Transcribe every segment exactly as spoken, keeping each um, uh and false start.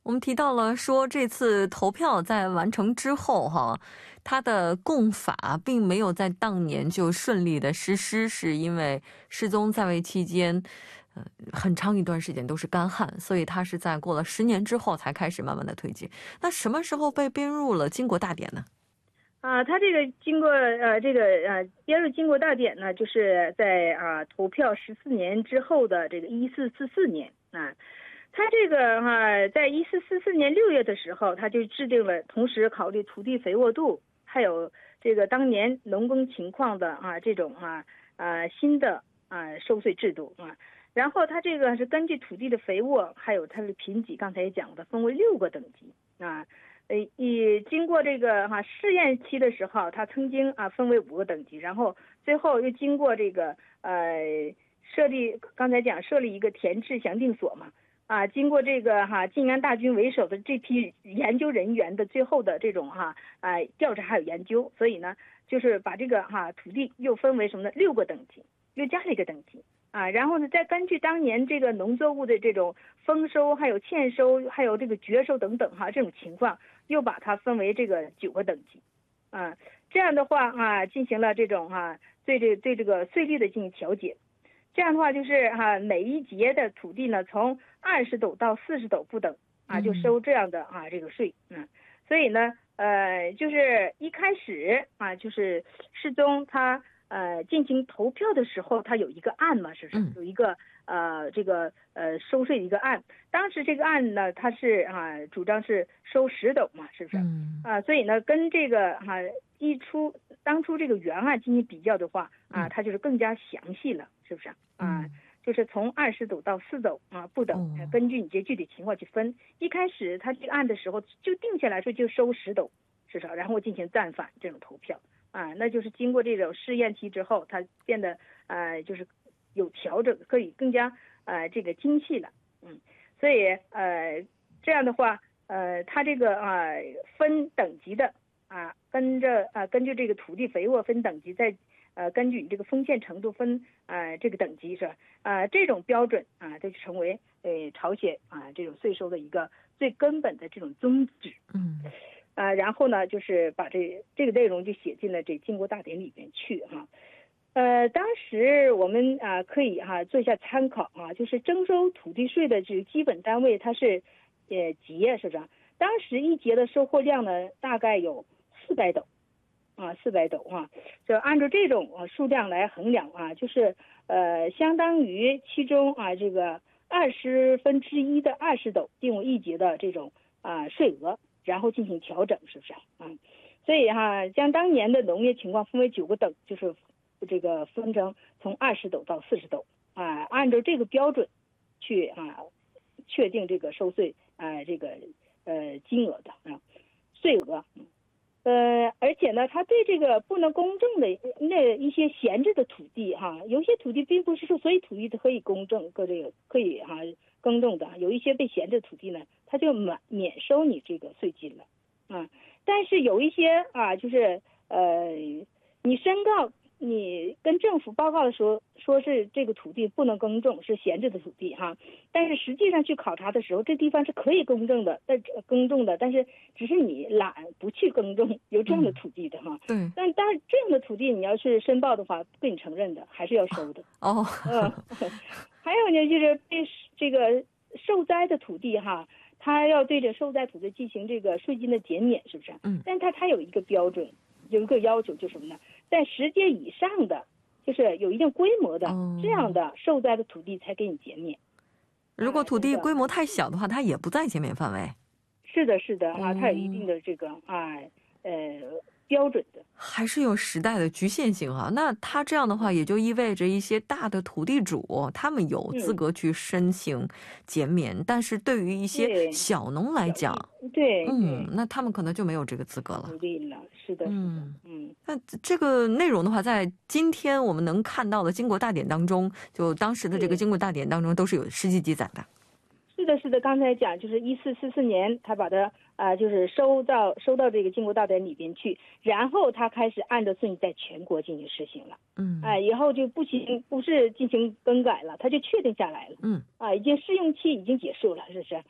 我们提到了说这次投票在完成之后哈，它的共法并没有在当年就顺利的实施，是因为世宗在位期间呃很长一段时间都是干旱，所以它是在过了十年之后才开始慢慢的推进。那什么时候被编入了经国大典呢？ 啊，他这个经过呃这个呃编入经国大典呢，就是在啊投票十四年之后的这个一四四四年啊。他这个哈、啊，在一四四四年六月的时候，他就制定了，同时考虑土地肥沃度，还有这个当年农耕情况的啊这种啊啊新的啊收税制度啊。然后他这个是根据土地的肥沃，还有它的贫瘠，刚才也讲的，分为六个等级啊。呃，以经过这个哈、啊、试验期的时候，它曾经啊分为五个等级，然后最后又经过这个呃设立，刚才讲设立一个田制详定所嘛。啊，经过这个哈晋安大军为首的这批研究人员的最后的这种哈啊调查还有研究，所以呢，就是把这个哈土地又分为什么呢？六个等级，又加了一个等级啊。然后呢，再根据当年这个农作物的这种丰收、还有欠收、还有这个绝收等等哈这种情况，又把它分为这个九个等级啊。这样的话啊，进行了这种哈对这对这个税率的进行调节。这样的话就是哈、啊，每一节的土地呢，从二十斗到四十斗不等啊，就收这样的啊这个税。嗯，所以呢，呃，就是一开始啊，就是世宗他呃进行投票的时候，他有一个案嘛，是不是？有一个呃这个呃收税的一个案。当时这个案呢，他是啊主张是收十斗嘛，是不是？嗯、啊，所以呢，跟这个哈、啊、一出当初这个原案进行比较的话啊，它就是更加详细了。是不是啊？就是从二十斗到四斗啊不等，根据你这具体情况去分。一开始他这个案的时候就定下来说就收十斗至少，然后进行暂反这种投票啊，那就是经过这种试验期之后，它变得呃就是有调整，可以更加呃这个精细了。嗯，所以呃这样的话呃它这个啊、呃、分等级的啊，跟着啊、呃、根据这个土地肥沃分等级在。呃，根据你这个丰县程度分呃这个等级是吧？啊、呃，这种标准啊，这就成为呃朝鲜啊这种税收的一个最根本的这种宗旨。嗯，啊、呃，然后呢，就是把这这个内容就写进了这经国大典里边去哈、啊。呃，当时我们啊、呃、可以哈、啊、做一下参考啊，就是征收土地税的这个基本单位它是呃节是不是？当时一节的收获量呢大概有四百斗。啊，四百斗啊，就按照这种啊数量来衡量啊，就是呃，相当于其中啊这个二十分之一的二十斗定为一节的这种啊税额，然后进行调整，是不是啊？所以哈、啊，将当年的农业情况分为九个等，就是这个分成从二十斗到四十斗啊，按照这个标准去啊确定这个收税啊这个呃金额的啊税额。呃，而且呢，他对这个不能公证的那一些闲置的土地哈，有些土地并不是说所有土地都可以公证，搁这个可以哈耕种的，有一些被闲置土地呢，他就免免收你这个税金了啊。但是有一些啊，就是呃，你申告你跟政府报告的时候，说是这个土地不能耕种，是闲置的土地哈。但是实际上去考察的时候，这地方是可以耕种的，但耕种的，但是只是你懒不去耕种，有这样的土地的哈。 对。 但但是这样的土地，你要是申报的话，不给你承认的，还是要收的。 哦。 嗯。还有呢，就是对这个受灾的土地哈，他要对这受灾土地进行这个税金的减免，是不是？嗯。但他他有一个标准，有一个要求，就是什么呢？在十节以上的，就是有一定规模的、哦、这样的受灾的土地才给你减免。 如果土地规模太小的话，它也不在减免范围。 是的，是的啊，它有一定的这个啊呃标准的， 还是有时代的局限性哈。那它这样的话，也就意味着一些大的土地主，他们有资格去申请减免，嗯、但是对于一些小农来讲， 对， 嗯，那他们可能就没有这个资格了。 不利了，是的，是的，嗯嗯。 那这个内容的话，在今天我们能看到的经国大典当中，就当时的这个经国大典当中，都是有实际记载的。 是的，是的，刚才讲就是一四四四年，他把它啊、呃，就是收到收到这个经国大典里边去，然后他开始按照顺序在全国进行实行了。嗯，哎、呃，以后就不行，不是进行更改了，他就确定下来了。嗯，啊，已经试用期已经结束了，是不是？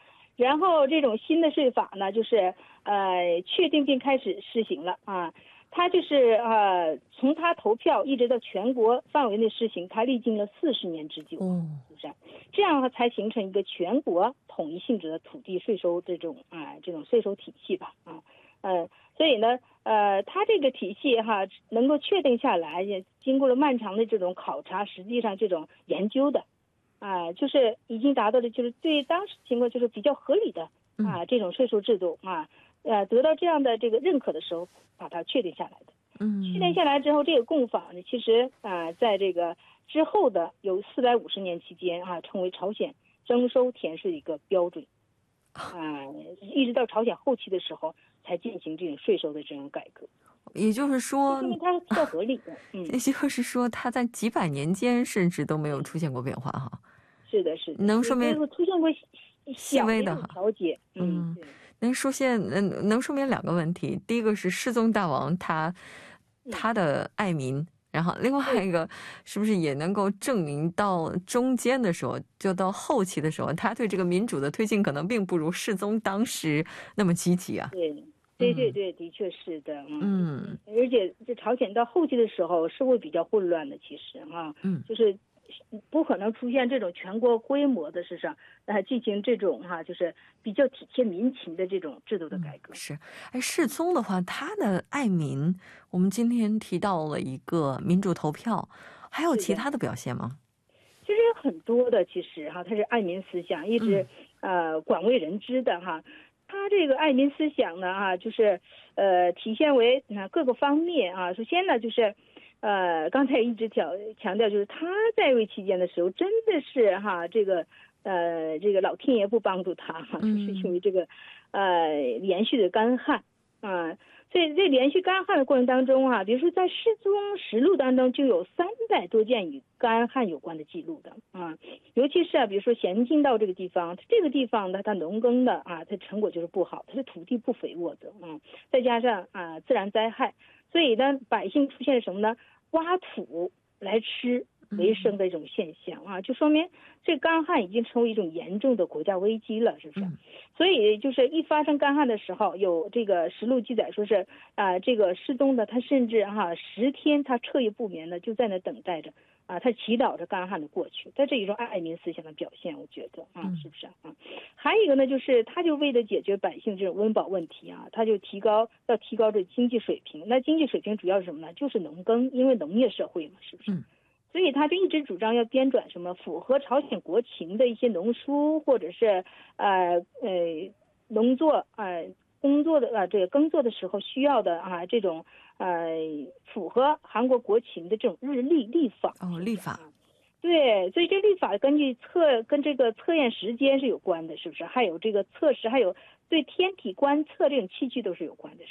然后这种新的税法呢，就是呃确定并开始施行了啊。它就是呃从它投票一直到全国范围内施行，它历经了四十年之久，是不是？这样才形成一个全国统一性质的土地税收这种啊、呃、这种税收体系吧啊，呃，所以呢，呃，它这个体系哈能够确定下来，也经过了漫长的这种考察，实际上这种研究的，啊、呃，就是已经达到了就是对当时情况就是比较合理的啊、呃、这种税收制度啊，呃，得到这样的这个认可的时候，把它确定下来的。嗯，确定下来之后，这个共法呢，其实啊、呃，在这个之后的有四百五十年期间啊，成为朝鲜征收田税的一个标准。啊、呃，一直到朝鲜后期的时候才进行这种税收的这种改革， 也就是说， 因为它比较合理的，嗯， 也就是说，它在几百年间甚至都没有出现过变化哈。 是的，是的， 能说明出现过细微的哈调节，嗯， 嗯能说现能能说明两个问题，第一个是世宗大王他他的爱民。然后另外一个是不是也能够证明到中间的时候，就到后期的时候，他对这个民主的推进可能并不如世宗当时那么积极啊？ 对，对对对，的确是的， 嗯， 嗯，而且这朝鲜到后期的时候是会比较混乱的，其实啊，嗯，就是不可能出现这种全国规模的事上，呃，进行这种哈、啊，就是比较体贴民情的这种制度的改革。 嗯、是，哎，世宗的话，他的爱民，我们今天提到了一个民主投票，还有其他的表现吗？ 其实有很多的，其实哈，他是爱民思想一直、嗯、呃广为人知的哈。他这个爱民思想呢哈，就是呃体现为啊各个方面啊。首先呢就是。呃，刚才一直强强调，就是他在位期间的时候，真的是哈，这个呃，这个老天爷不帮助他哈，就是因为这个呃连续的干旱啊、呃，所以这连续干旱的过程当中啊，比如说在世宗实录当中就有三百多件与干旱有关的记录的啊、呃，尤其是啊，比如说咸镜道这个地方，这个地方呢，它农耕的啊，它成果就是不好，它的土地不肥沃的啊、嗯，再加上啊自然灾害，所以呢，百姓出现什么呢？挖土来吃为生的一种现象啊，就说明这干旱已经成为一种严重的国家危机了，是不是？所以就是一发生干旱的时候，有这个实录记载说是啊、呃，这个世宗的他甚至哈、啊、十天他彻夜不眠的就在那等待着啊，他祈祷着干旱的过去，这是一种爱民思想的表现，我觉得啊，是不是啊？还有一个呢，就是他就为了解决百姓这种温饱问题啊，他就提高要提高这经济水平。那经济水平主要是什么呢？就是农耕，因为农业社会嘛，是不是？所以他就一直主张要编纂什么符合朝鲜国情的一些农书，或者是呃呃农作呃工作的呃这个耕作的时候需要的啊这种呃符合韩国国情的这种日历历法。 哦，历法。 对，所以这历法根据测跟这个测验时间是有关的，是不是？还有这个测试，还有对天体观测这种器具都是有关的，是